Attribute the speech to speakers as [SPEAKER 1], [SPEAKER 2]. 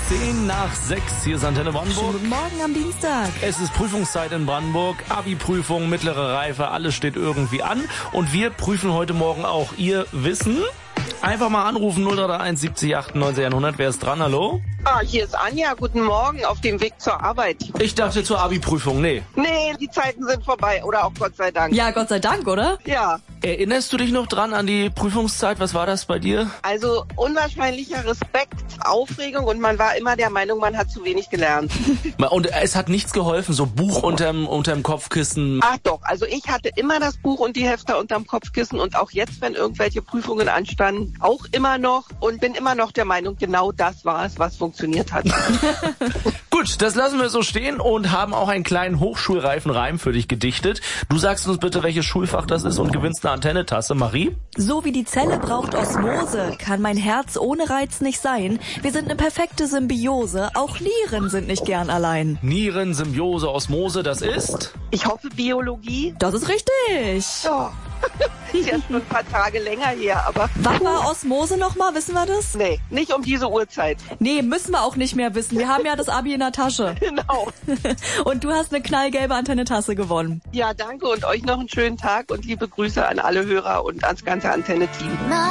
[SPEAKER 1] 10:10. Hier ist Antenne Brandenburg.
[SPEAKER 2] Schönen guten Morgen am Dienstag.
[SPEAKER 1] Es ist Prüfungszeit in Brandenburg. Abi-Prüfung, mittlere Reife, alles steht irgendwie an. Und wir prüfen heute Morgen auch Ihr Wissen. Einfach mal anrufen, 0331 70 98 100. Wer ist dran? Hallo?
[SPEAKER 3] Hier ist Anja. Guten Morgen, auf dem Weg zur Arbeit.
[SPEAKER 1] Ich dachte zur Abi-Prüfung. Nee,
[SPEAKER 3] Die Zeiten sind vorbei. Oder auch Gott sei Dank.
[SPEAKER 2] Ja, Gott sei Dank, oder?
[SPEAKER 3] Ja,
[SPEAKER 1] Erinnerst du dich noch dran an die Prüfungszeit? Was war das bei dir?
[SPEAKER 3] also unwahrscheinlicher Respekt, Aufregung und man war immer der Meinung, man hat zu wenig gelernt.
[SPEAKER 1] Und es hat nichts geholfen, so Buch unterm Kopfkissen.
[SPEAKER 3] Ach doch, also ich hatte immer das Buch und die Hefte unterm Kopfkissen und auch jetzt, wenn irgendwelche Prüfungen anstanden, auch immer noch und bin immer noch der Meinung, genau das war es, was funktioniert hat.
[SPEAKER 1] Gut, das lassen wir so stehen und haben auch einen kleinen hochschulreifen Reim für dich gedichtet. Du sagst uns bitte, welches Schulfach das ist und gewinnst eine Antenne-Tasse. Marie?
[SPEAKER 2] So wie die Zelle braucht Osmose, kann mein Herz ohne Reiz nicht sein. Wir sind eine perfekte Symbiose, auch Nieren sind nicht gern allein.
[SPEAKER 1] Nieren, Symbiose, Osmose, das ist?
[SPEAKER 3] Ich hoffe Biologie.
[SPEAKER 2] Das ist richtig.
[SPEAKER 3] Oh. Ist ja schon ein paar Tage länger her, aber
[SPEAKER 2] Was war Osmose nochmal, wissen wir das?
[SPEAKER 3] nee, nicht um diese Uhrzeit.
[SPEAKER 2] Nee, müssen wir auch nicht mehr wissen. Wir haben ja das Abi in der Tasche.
[SPEAKER 3] Genau.
[SPEAKER 2] Und du hast eine knallgelbe Antenne-Tasse gewonnen.
[SPEAKER 3] Ja, danke und euch noch einen schönen Tag und liebe Grüße an alle Hörer und ans ganze Antenne-Team.